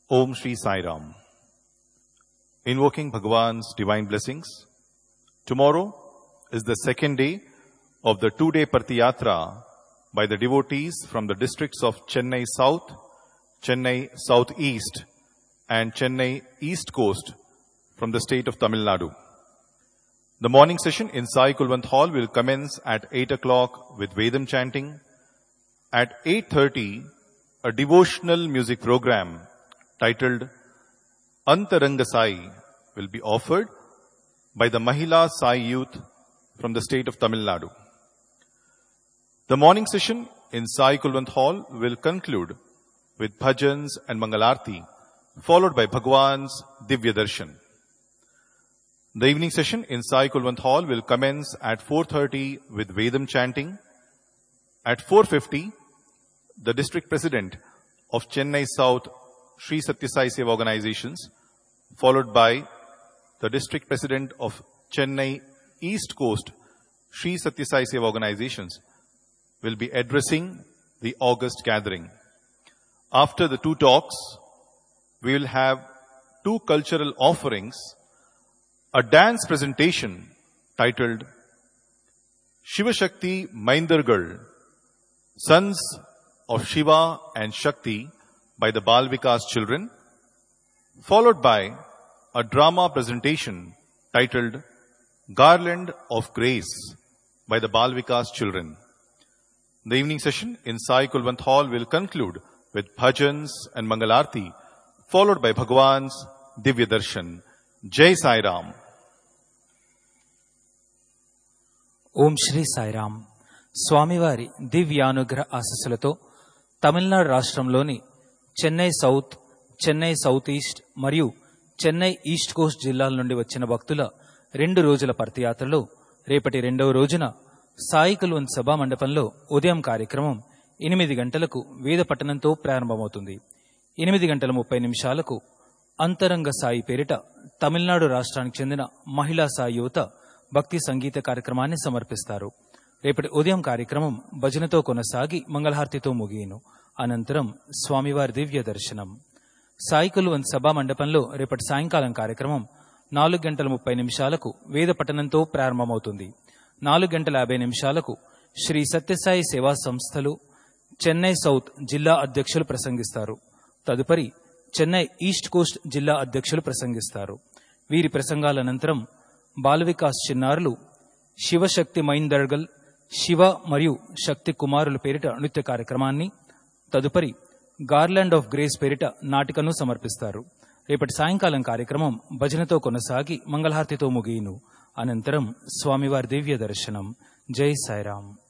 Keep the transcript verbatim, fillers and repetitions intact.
Om Shri Sai Ram. Invoking Bhagwan's divine blessings. Tomorrow is the second day of the two-day Partiyatra by the devotees from the districts of Chennai South, Chennai South East and Chennai East Coast from the state of Tamil Nadu. The morning session in Sai Kulwant Hall will commence at eight o'clock with Vedam chanting. At eight thirty, a devotional music program titled Antaranga Sai will be offered by the Mahila Sai Youth from the state of Tamil Nadu. The morning session in Sai Kulwant Hall will conclude with bhajans and Mangalarti, followed by Bhagwan's Divya Darshan. The evening session in Sai Kulwant Hall will commence at four thirty with Vedam chanting. At four fifty, the district president of Chennai South Sri Satya Sai Seva Organizations, followed by the district president of Chennai East Coast Sri Satya Sai Seva Organizations, will be addressing the August gathering. After the two talks, we will have two cultural offerings, a dance presentation titled Shiva Shakti Maindargarh, Sons of Shiva and Shakti by the Bal Vikas children, followed by a drama presentation titled Garland of Grace by the Bal Vikas children. The evening session in Sai Kulwant Hall will conclude with bhajans and Mangalarti, followed by Bhagwan's Divya Darshan. Jai Sai Ram. Om Shri Sai Ram. Swamivari Divyanugrah Asasulato Tamil Nadu రాష్ట్రంలోని Chennai south, Chennai south east మరియు Chennai east Coast జిల్లాల నుండి వచ్చిన భక్తుల రెండు రోజుల పర్తియాత్రలో రేపటి రెండవ రోజున సాయి కుల్వంత్ సభా మండపంలో ఉదయం కార్యక్రమం ఎనిమిది గంటలకు వేద పఠనంతో ప్రారంభమవుతుంది. ఎనిమిది గంటల ముప్పై నిమిషాలకు అంతరంగ సాయి పేరిట తమిళనాడు రాష్ట్రానికి చెందిన మహిళా సాయి యువత భక్తి సంగీత కార్యక్రమాన్ని సమర్పిస్తారు. రేపటి ఉదయం కార్యక్రమం భజనతో కొనసాగి మంగళహారతితో ముగియను. అనంతరం స్వామివారి దివ్య దర్శనం. సాయి కుల్వంత్ సభా మండపంలో రేపటి సాయంకాలం కార్యక్రమం నాలుగు గంటల ముప్పై నిమిషాలకు వేద పఠనంతో ప్రారంభమవుతుంది. నాలుగు గంటల యాభై నిమిషాలకు శ్రీ సత్యసాయి సేవా సంస్థలు చెన్నై సౌత్ జిల్లా అధ్యక్షులు ప్రసంగిస్తారు. తదుపరి చెన్నై ఈస్ట్ కోస్ట్ జిల్లా అధ్యక్షులు ప్రసంగిస్తారు. వీరి ప్రసంగాల అనంతరం బాలవికాస్ చిన్నారులు శివశక్తి మైందర్గల్, శివ మరియు శక్తి కుమారుల పేరిట నృత్య కార్యక్రమాన్ని, తదుపరి గార్లాండ్ ఆఫ్ గ్రేస్ పేరిట నాటికను సమర్పిస్తారు. రేపటి సాయంకాలం కార్యక్రమం భజనతో కొనసాగి మంగళహారతితో ముగియును. అనంతరం స్వామివారి దివ్య దర్శనం. జై సాయిరాం.